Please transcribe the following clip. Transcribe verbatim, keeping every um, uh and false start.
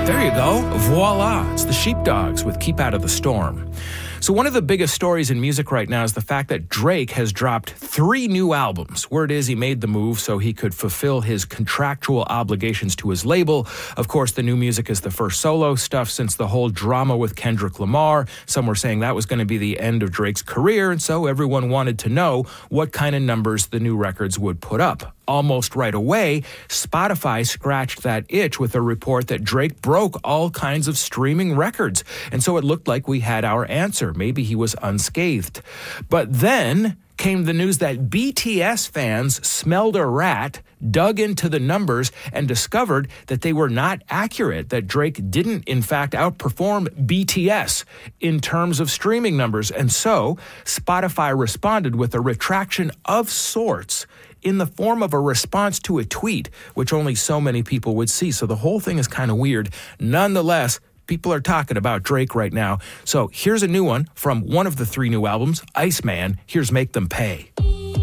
There you go. Voila. It's the Sheepdogs with Keep Out of the Storm. So one of the biggest stories in music right now is the fact that Drake has dropped three new albums. Word is he made the move so he could fulfill his contractual obligations to his label. Of course, the new music is the first solo stuff since the whole drama with Kendrick Lamar. Some were saying that was going to be the end of Drake's career, and so everyone wanted to know what kind of numbers the new records would put up. Almost right away, Spotify scratched that itch with a report that Drake broke all kinds of streaming records. And so it looked like we had our answer. Maybe he was unscathed. But then came the news that B T S fans smelled a rat, dug into the numbers, and discovered that they were not accurate, that Drake didn't, in fact, outperform B T S in terms of streaming numbers. And so Spotify responded with a retraction of sorts in the form of a response to a tweet, which only so many people would see. So the whole thing is kind of weird. Nonetheless, people are talking about Drake right now. So here's a new one from one of the three new albums, Iceman. Here's Make Them Pay.